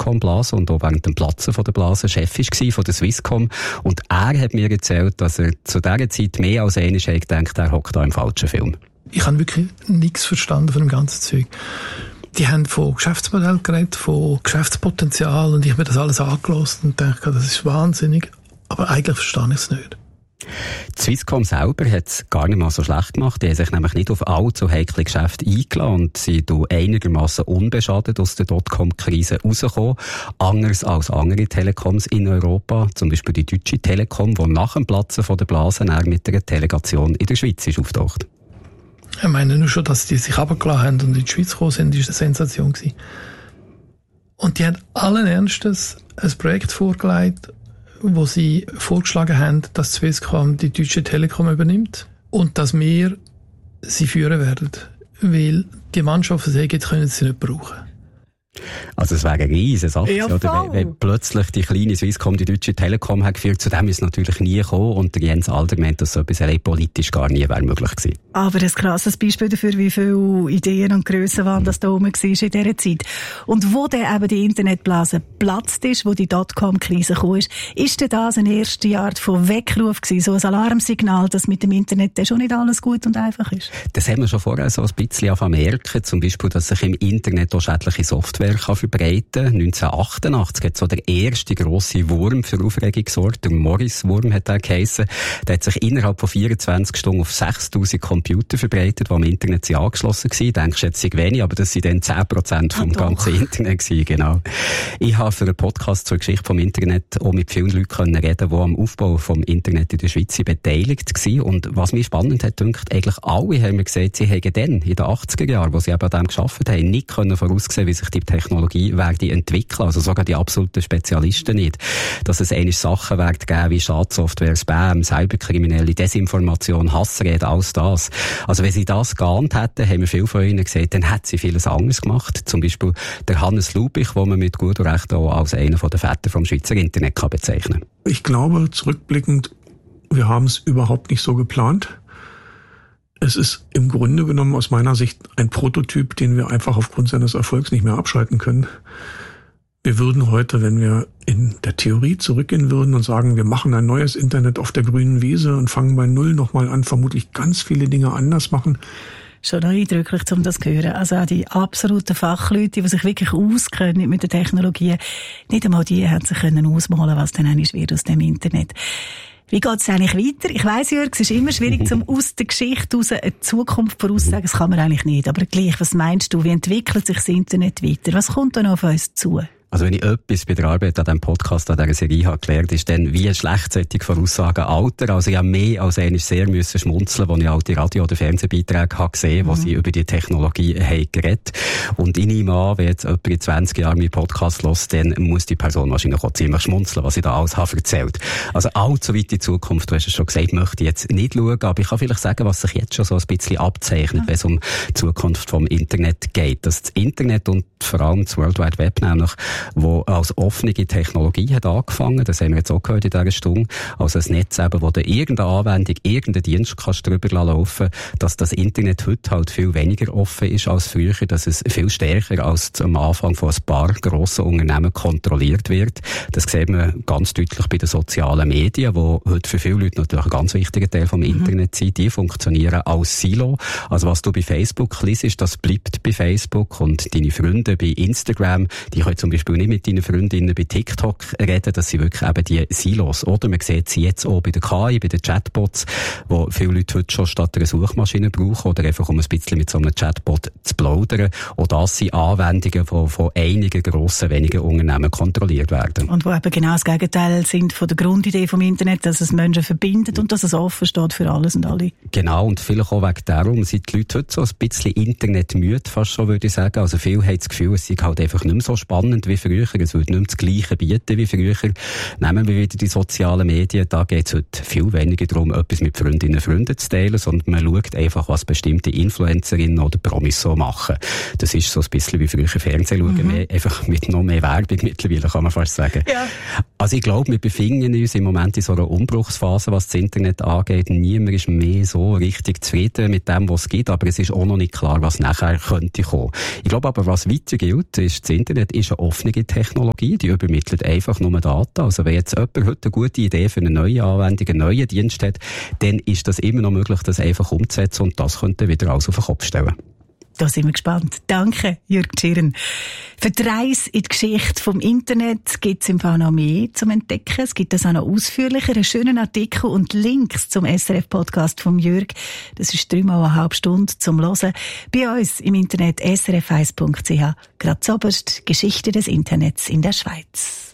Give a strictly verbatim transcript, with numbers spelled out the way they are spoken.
Dotcom-Blase und auch während dem Platzen von der Blase Chef war von der Swisscom. Und er hat mir erzählt, dass er zu dieser Zeit mehr als einmal gedacht, er hockt da im falschen Film. Ich habe wirklich nichts verstanden von dem ganzen Zeug. Die haben von Geschäftsmodell geredet, von Geschäftspotenzial und ich habe mir das alles angehört und dachte, das ist wahnsinnig, aber eigentlich verstehe ich es nicht. Die Swisscom selber hat es gar nicht mal so schlecht gemacht. Die haben sich nämlich nicht auf allzu heikle Geschäfte eingeladen und sind einigermaßen unbeschadet aus der Dotcom-Krise rausgekommen. Anders als andere Telekoms in Europa, zum Beispiel die Deutsche Telekom, die nach dem Platzen von der Blase mit einer Delegation in der Schweiz ist auftaucht. Ich meine nur schon, dass die sich runtergelassen haben und in die Schweiz gekommen sind, ist eine Sensation gewesen. Und die haben allen Ernstes ein Projekt vorgelegt, wo sie vorgeschlagen haben, dass die Swisscom die Deutsche Telekom übernimmt und dass wir sie führen werden. Weil die Mannschaft, die jetzt können sie nicht brauchen. Also es wäre eine riesige Sache, ja, oder? Wenn, wenn plötzlich die kleine Swisscom die Deutsche Telekom hat geführt, zu dem ist es natürlich nie gekommen und der Jens Alder meint, dass so etwas politisch gar nie wäre möglich gewesen. Aber ein krasses Beispiel dafür, wie viele Ideen und Grössen waren, das da oben war in dieser Zeit. Und wo dann eben die Internetblase geplatzt ist, wo die Dotcom-Krise gekommen ist, ist denn das eine erste Art von Weckruf gewesen, so ein Alarmsignal, dass mit dem Internet dann schon nicht alles gut und einfach ist? Das haben wir schon vorher so ein bisschen angefangen zu merken, zum Beispiel, dass sich im Internet auch schädliche Software kann verbreiten. neunzehnhundertachtundachtzig hat so der erste grosse Wurm für Aufregung gesorgt. Der Morris-Wurm hat er geheissen. Der hat sich innerhalb von vierundzwanzig Stunden auf sechstausend Computer verbreitet, die am Internet sind angeschlossen waren. Denkst du, jetzt sind wenig, aber das sind dann zehn Prozent vom ah, ganzen Internet gewesen, genau. Ich habe für einen Podcast zur Geschichte vom Internet auch mit vielen Leuten können reden, die am Aufbau vom Internet in der Schweiz beteiligt waren. Und was mich spannend hat, dünkt, eigentlich alle haben mir gesagt, sie hätten dann, in den achtziger Jahren, wo sie eben an dem gearbeitet haben, nicht können voraussehen, wie sich die Technologie werde entwickeln, also sogar die absoluten Spezialisten nicht. Dass es eigentlich Sachen wird geben wie Schadsoftware, Spam, Cyberkriminelle, Desinformation, Hassrede, alles das. Also wenn sie das geahnt hätten, haben wir viele von ihnen gesagt, dann hätten sie vieles anderes gemacht. Zum Beispiel der Hannes Lubich, den man mit gutem Recht auch als einer der Väter vom Schweizer Internet kann bezeichnen. Ich glaube, zurückblickend, wir haben es überhaupt nicht so geplant. Es ist im Grunde genommen aus meiner Sicht ein Prototyp, den wir einfach aufgrund seines Erfolgs nicht mehr abschalten können. Wir würden heute, wenn wir in der Theorie zurückgehen würden und sagen, wir machen ein neues Internet auf der grünen Wiese und fangen bei Null nochmal an, vermutlich ganz viele Dinge anders machen. Schon noch eindrücklich, um das zu hören. Also auch die absoluten Fachleute, die sich wirklich auskennen mit der Technologie, nicht einmal die haben sich können ausmalen, was dann eigentlich wird aus dem Internet. Wie geht es eigentlich weiter? Ich weiss, Jörg, es ist immer schwierig, zum aus der Geschichte heraus eine Zukunft voraussagen. Das kann man eigentlich nicht. Aber gleich, was meinst du? Wie entwickelt sich das Internet weiter? Was kommt dann auf uns zu? Also wenn ich etwas bei der Arbeit an diesem Podcast, an dieser Serie habe gelernt, ist dann, wie schlecht solche Voraussagen alter. Also ich habe mehr als einmal sehr müssen schmunzeln, als ich alte Radio- oder Fernsehbeiträge habe gesehen, wo mhm. sie über die Technologie haben geredet. Und ich nehme an, wenn jetzt jemand in zwanzig Jahren meinen Podcast hört, dann muss die Person wahrscheinlich auch ziemlich schmunzeln, was ich da alles habe erzählt. Also allzu weit in die Zukunft, du hast es schon gesagt, möchte ich jetzt nicht schauen, aber ich kann vielleicht sagen, was sich jetzt schon so ein bisschen abzeichnet, mhm. wenn es um die Zukunft vom Internet geht. Dass das Internet und vor allem das World Wide Web nämlich, wo als offene Technologie hat angefangen, das haben wir jetzt auch gehört in dieser Stunde, also ein Netz eben, wo du irgendeine Anwendung, irgendeinen Dienst kannst drüber laufen, dass das Internet heute halt viel weniger offen ist als früher, dass es viel stärker als am Anfang von ein paar grossen Unternehmen kontrolliert wird. Das sieht man ganz deutlich bei den sozialen Medien, die heute für viele Leute natürlich ein ganz wichtiger Teil vom mhm. Internet sind. Die funktionieren als Silo. Also was du bei Facebook liest, das bleibt bei Facebook und deine Freunde bei Instagram, die können zum Beispiel nicht mit deinen Freundinnen bei TikTok reden, dass sie wirklich eben die Silos, oder? Man sieht sie jetzt auch bei der K I, bei den Chatbots, wo viele Leute heute schon statt einer Suchmaschine brauchen oder einfach um ein bisschen mit so einem Chatbot zu plaudern. Und das sind Anwendungen, die von einigen grossen, wenigen Unternehmen kontrolliert werden. Und wo eben genau das Gegenteil sind von der Grundidee vom Internet, dass es Menschen verbindet und dass es offen steht für alles und alle. Genau, und vielleicht auch wegen darum sind die Leute heute so ein bisschen internetmüde, fast schon, würde ich sagen. Also viele haben das Gefühl, es sei halt einfach nicht mehr so spannend wie früher. Es würde nicht mehr das Gleiche bieten wie früher. Nehmen wir wieder die sozialen Medien. Da geht es heute viel weniger darum, etwas mit Freundinnen und Freunden zu teilen, sondern man schaut einfach, was bestimmte Influencerinnen oder Promis so machen. Das ist so ein bisschen wie früher Fernsehen schauen, mhm. mehr, einfach mit noch mehr Werbung mittlerweile, kann man fast sagen. Ja. Also ich glaube, wir befinden uns im Moment in so einer Umbruchsphase, was das Internet angeht. Niemand ist mehr so richtig zufrieden mit dem, was es gibt, aber es ist auch noch nicht klar, was nachher könnte kommen. Ich glaube aber, was weiter gilt, ist, das Internet ist eine offene offene Technologie, die übermittelt einfach nur Daten. Also wenn jetzt jemand heute eine gute Idee für eine neue Anwendung, einen neuen Dienst hat, dann ist das immer noch möglich, das einfach umzusetzen und das könnte wieder alles auf den Kopf stellen. Da sind wir gespannt. Danke, Jürg Tschirren. Für die Reise in die Geschichte vom Internet gibt es im Fall noch mehr zum Entdecken. Es gibt das auch noch ausführlicher, einen schönen Artikel und Links zum S R F-Podcast von Jürg. Das ist dreimal eine halbe Stunde zum Hören. Bei uns im Internet s r f eins punkt c h. Gerade zoberst Geschichte des Internets in der Schweiz.